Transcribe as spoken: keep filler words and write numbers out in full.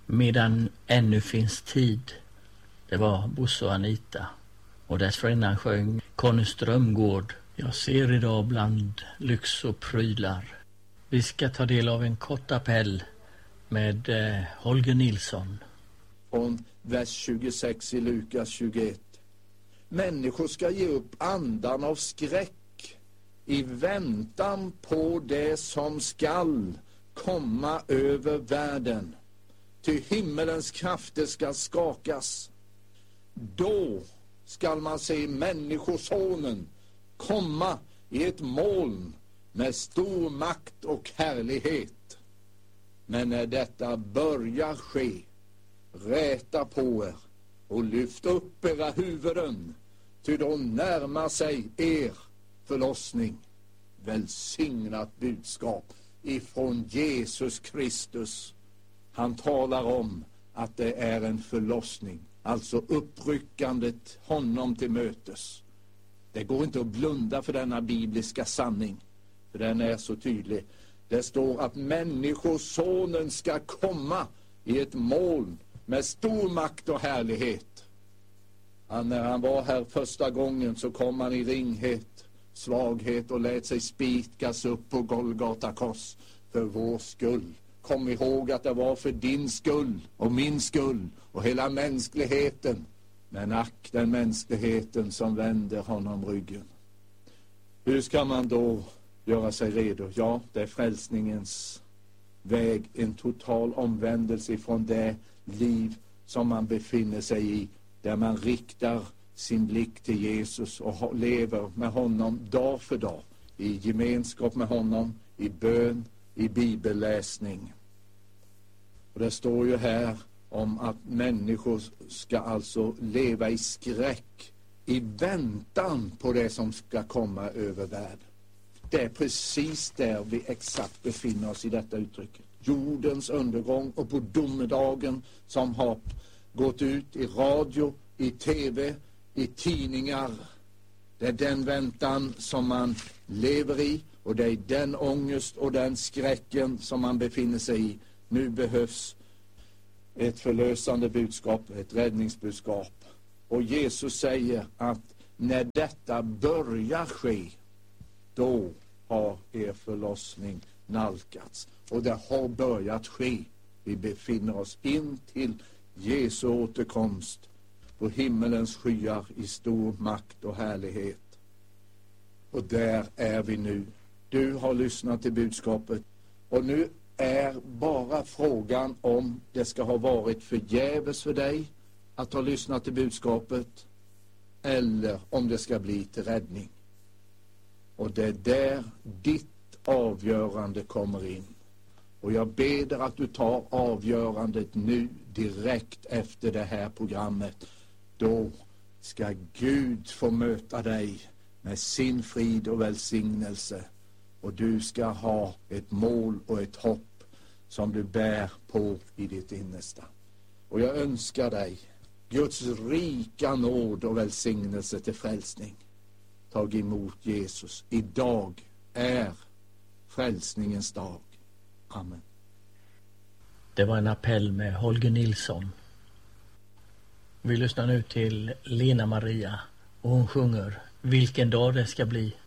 Medan ännu finns tid. Det var Bosse och Anita. Och dessförinnan sjöng Conny Strömgård. Jag ser idag bland lyx och prylar. Vi ska ta del av en kort appell med eh, Holger Nilsson. Från vers tjugosex i Lukas tjugoett. Människor ska ge upp andan av skräck i väntan på det som skall komma över världen. Ty himmelens krafter ska skakas. Då skall man se människosonen komma i ett moln med stor makt och härlighet. Men när detta börjar ske, räta på er och lyft upp era huvuden, ty då närmar sig er förlossning. Välsignat budskap ifrån Jesus Kristus. Han talar om att det är en förlossning, alltså uppryckandet honom till mötes. Det går inte att blunda för denna bibliska sanning, för den är så tydlig. Det står att människosonen ska komma i ett moln med stor makt och härlighet. Han, när han var här första gången så kom han i ringhet, svaghet och lät sig spikas upp på Golgata kors för vår skull. Kom ihåg att det var för din skull och min skull och hela mänskligheten. Men ack den mänskligheten som vänder honom ryggen. Hur ska man då göra sig redo? Ja, det är frälsningens väg, en total omvändelse från det liv som man befinner sig i, där man riktar sin blick till Jesus och lever med honom dag för dag, i gemenskap med honom, i bön, i bibelläsning. Och det står ju här om att människor ska alltså leva i skräck i väntan på det som ska komma över världen. Det är precis där vi exakt befinner oss i detta uttrycket. Jordens undergång, och på domedagen som har gått ut i radio, i tv, i tidningar. Det är den väntan som man lever i, och det är den ångest och den skräcken som man befinner sig i. Nu behövs ett förlösande budskap, ett räddningsbudskap. Och Jesus säger att när detta börjar ske, då har er förlossning nalkats. Och det har börjat ske. Vi befinner oss in till Jesu återkomst på himmelens skyar i stor makt och härlighet. Och där är vi nu. Du har lyssnat till budskapet. Och nu är bara frågan om det ska ha varit förgäves för dig att ha lyssnat till budskapet, eller om det ska bli till räddning. Och det är där ditt avgörande kommer in. Och jag ber att du tar avgörandet nu, direkt efter det här programmet. Då ska Gud få möta dig med sin frid och välsignelse. Och du ska ha ett mål och ett hopp som du bär på i ditt innersta. Och jag önskar dig Guds rika nåd och välsignelse till frälsning. Tag emot Jesus. Idag är frälsningens dag. Amen. Det var en appell med Holger Nilsson. Vi lyssnar nu till Lena Maria och hon sjunger Vilken dag det ska bli.